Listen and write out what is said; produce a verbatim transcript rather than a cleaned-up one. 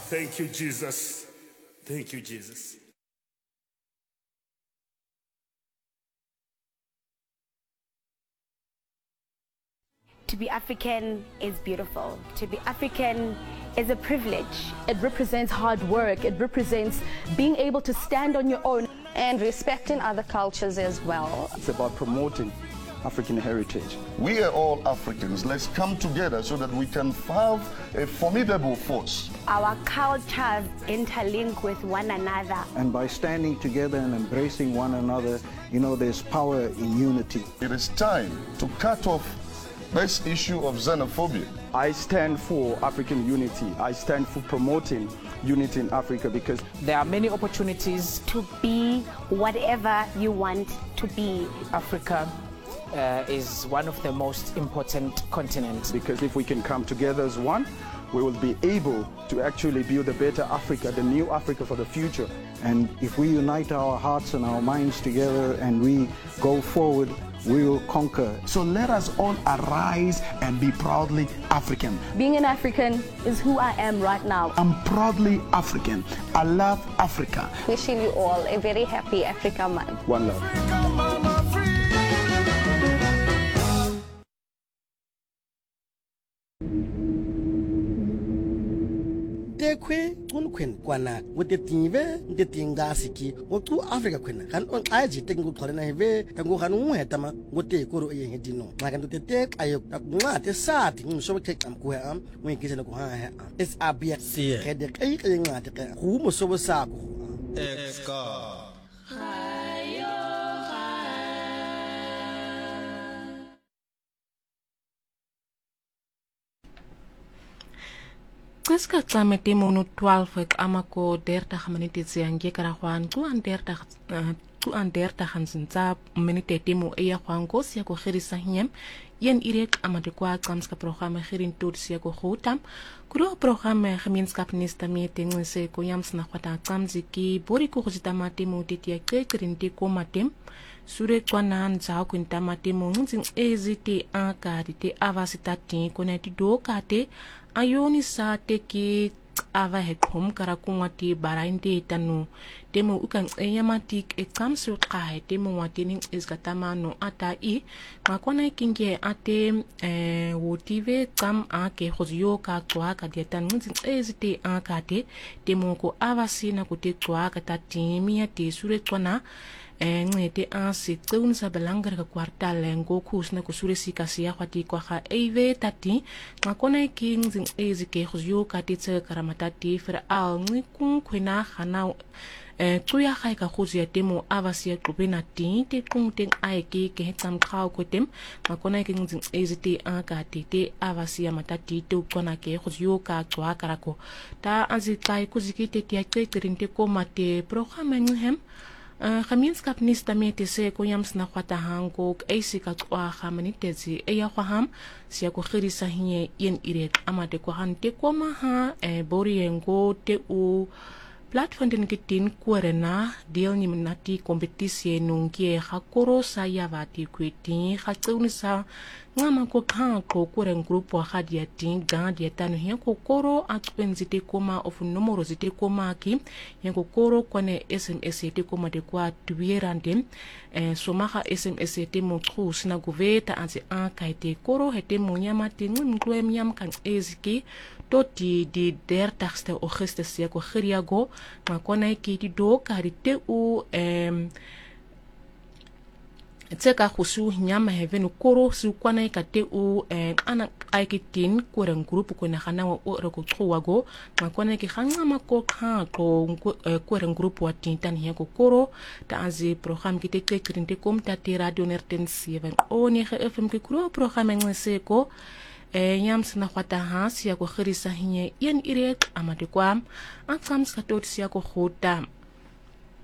Thank you, Jesus. Thank you, Jesus. To be African is beautiful. To be African is a privilege. It represents hard work. It represents being able to stand on your own. And respecting other cultures as well. It's about promoting African heritage. We are all Africans. Let's come together so that we can have a formidable force. Our cultures interlink with one another. And by standing together and embracing one another, you know, there's power in unity. It is time to cut off this issue of xenophobia. I stand for African unity. I stand for promoting unity in Africa because there are many opportunities to be whatever you want to be. Africa uh, is one of the most important continents. Because if we can come together as one, we will be able to actually build a better Africa, the new Africa for the future. And if we unite our hearts and our minds together and we go forward, we will conquer. So let us all arise and be proudly African. Being an African is who I am right now. I'm proudly African. I love Africa. Wishing you all a very happy Africa Month. One love. Africa, Mama, free. Dekwe kunkhwen kwana ngotetinve ntetingasi ngoku Africa khwena kan on xaji tengu xolena heve tangu kan unheta ma ngote koro yengedino xa kan tete ayo nqate sati ngumsho xexam ku ha ngikise ku ha ha es abia khede xi xi nqate ke gu mosobo sako Exka. Qiska xame temo twaalf ek amako dertig minute tsiyange kara khwan ku an dertig ku an dertig hansinza minute temo eya khwan ko sia ko khirisa hnyem yen irek amade kwa xamska programme khirin tot sia ko khotam kuro programme gemeenskapnista meeting se ko yamsna khwata xamziki bori ko khitama temo titia qeqirin te ko matem sure kwanan za ku ntama temo nzing ezite akari te avasitati ko neti do kate ayoni sa teki ava hekom karakumati barainde tanu temo ukan eyamatik e kamsu qahe temo watini isgatamano ata i makona kinge ate eh wotive kam ake khozyo ka kwa ka detan ngi ezite akate temo ko avasina ko te kwa ka tatimi ya te sure kwana ngete ansi tsunsa belangrike kwartal ngo kusna kusure sikasia khwati kwa kha eve tati makona king zing ezike khuzyo katitse karamatati fer al ngi kun khwena khana eh tsuya khai ka khuzya temo avasia qubena ti te qungteng aike ke tsam khao kotem makona king zing ezite akati te avasia matati te ukona ke khuzyo ka tswa karako ta anzi kai kuzikite ti aketirinte ko mate programme nghem gemeenskapnista mete se ko yamsna khwata hango eisi ka tswa khamanitezi eya khwaham sia ko khirisa hinye yen irek amade ko hante ko maha e boriengo te u platform den kitin korena deel ni nati kompetisi nungie khakoro sa yavati kweti khatsunisa ngama ko kha ko koren group wa khadia tin ga dia tanu he ko koro atwenzite koma of numero zite koma ki he ko koro kone sms te koma de kwa tuirande eh somaha sms te mo trus na goveta anzi an kaite koro hete mo nyama te ngumkwe myam kan eziki toti di dertigste augustus ya ko khiriago makona ki di do karite u em tseka khusu nyama heaven koro su kwana ikate u ana aikitin koren group ko na khana o re ko tsuwago makwana ki khanga mako kha ko koren group wa tintan he ko koro ta azi program ki te krinte kom ta te radio nerten seven o ne ge fm ki kro program ngse ko e yams na khwata ha sia ko khirisa hinye yen irek amade kwam atsam sa tot sia ko khota